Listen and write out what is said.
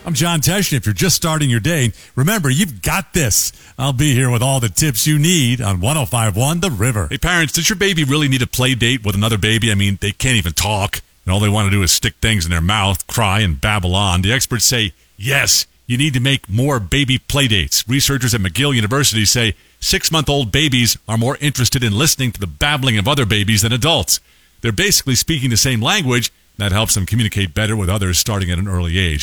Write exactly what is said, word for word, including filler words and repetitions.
I'm John Tesh, and if you're just starting your day, remember, you've got this. I'll be here with all the tips you need on one oh five point one The River. Hey, parents, does your baby really need a play date with another baby? I mean, they can't even talk, and all they want to do is stick things in their mouth, cry, and babble on. The experts say, yes, you need to make more baby play dates. Researchers at McGill University say six-month-old babies are more interested in listening to the babbling of other babies than adults. They're basically speaking the same language. That helps them communicate better with others starting at an early age.